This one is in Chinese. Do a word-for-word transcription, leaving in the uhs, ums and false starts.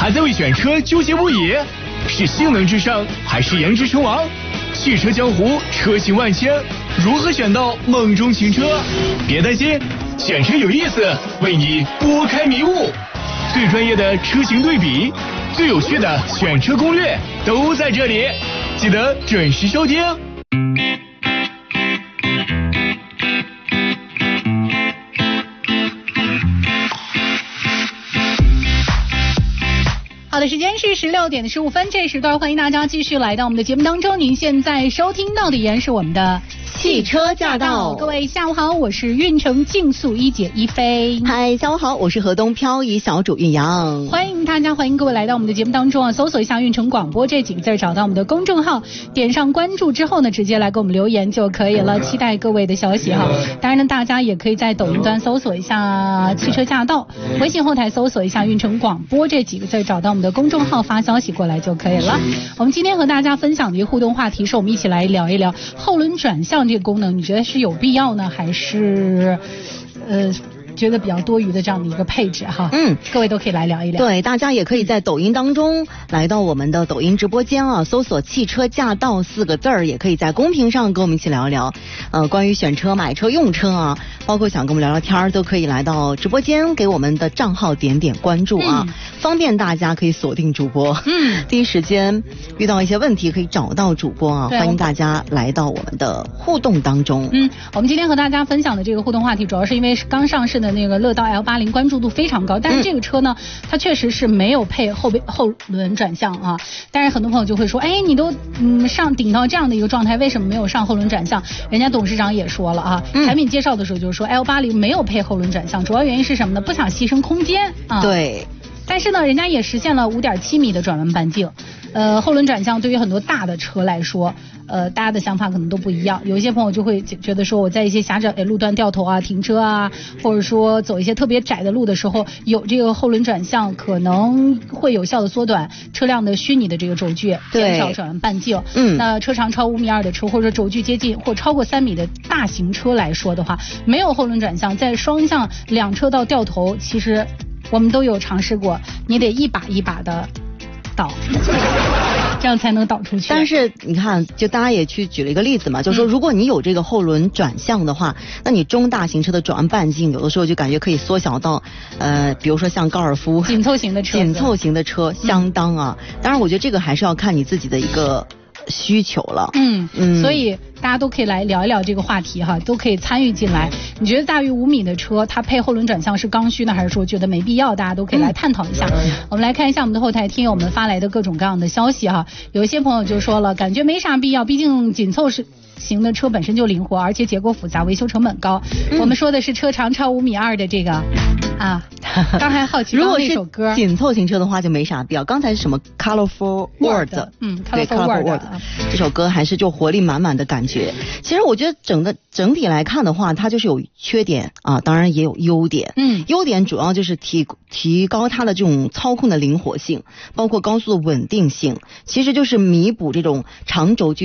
还在为选车纠结不已？是性能至上还是颜值称王？汽车江湖车型万千，如何选到梦中情车？别担心，选车有意思，为你拨开迷雾。最专业的车型对比，最有趣的选车攻略都在这里，记得准时收听。 好的，时间是十六点十五分，这时段欢迎大家继续来到我们的节目当中。您现在收听到的依然是我们的汽车驾到。 各位下午好，我是运城竞速一姐一飞。 嗨，下午好，我是河东漂移小主运阳。 欢迎大家，欢迎各位来到我们的节目当中啊！搜索一下运城广播这几个字，找到我们的公众号，点上关注之后呢，直接来给我们留言就可以了。期待各位的消息哈。当然呢，大家也可以在抖音端搜索一下汽车驾到，微信后台搜索一下运城广播这几个字，找到我们的公众号发消息过来就可以了。我们今天和大家分享的一个互动话题是，我们一起来聊一聊后轮转向这个功能，你觉得是有必要呢，还是呃觉得比较多余的这样的一个配置哈？嗯，各位都可以来聊一聊。 对，大家也可以在抖音当中来到我们的抖音直播间啊，搜索汽车驾到四个字儿，也可以在公屏上跟我们一起聊一聊呃关于选车买车用车啊，包括想跟我们聊聊天儿，都可以来到直播间给我们的账号点点关注啊、嗯、方便大家可以锁定主播，嗯，第一时间遇到一些问题可以找到主播啊，欢迎大家来到我们的互动当中。 嗯，我们今天和大家分享的这个互动话题主要是因为是刚上市的那个乐道 L 八十 关注度非常高，但是这个车呢、嗯、它确实是没有配后备后轮转向啊。但是很多朋友就会说，哎，你都嗯上顶到这样的一个状态，为什么没有上后轮转向？人家董事长也说了啊，嗯、产品介绍的时候就是说 L 八十 没有配后轮转向，主要原因是什么呢？不想牺牲空间啊。 对。 但是呢，人家也实现了 五点七米的转弯半径。呃，后轮转向对于很多大的车来说，呃，大家的想法可能都不一样。有一些朋友就会觉得说，我在一些狭窄路段掉头啊、停车啊，或者说走一些特别窄的路的时候，有这个后轮转向，可能会有效的缩短车辆的虚拟的这个轴距，减少转弯半径。嗯，那车长超五米二的车，或者轴距接近或超过三米的大型车来说的话，没有后轮转向，在双向两车道掉头，其实我们都有尝试过，你得一把一把的倒，这样才能导出去。 但是你看，就大家也去举了一个例子嘛，就是说如果你有这个后轮转向的话、嗯、那你中大型车的转弯半径有的时候就感觉可以缩小到呃比如说像高尔夫紧凑型的车紧凑型的车相当啊、嗯、当然我觉得这个还是要看你自己的一个需求了。嗯嗯，所以大家都可以来聊一聊这个话题哈，都可以参与进来。你觉得大于五米的车它配后轮转向是刚需呢，还是说觉得没必要？大家都可以来探讨一下、嗯、我们来看一下我们的后台听友们发来的各种各样的消息哈。有一些朋友就说了，感觉没啥必要，毕竟紧凑是型的车本身就灵活，而且结构复杂，维修成本高、嗯、我们说的是车长超五米二的这个啊。刚才好奇， 如果是紧凑型车的话就没啥必要。刚才是什么 Colorful World， 嗯 ，Colorful World， World 这首歌还是就活力满满的感觉。其实我觉得整的整体来看的话，它就是有缺点啊，当然也有优点。嗯，优点主要就是提提高它的这种操控的灵活性，包括高速的稳定性，其实就是弥补这种长轴距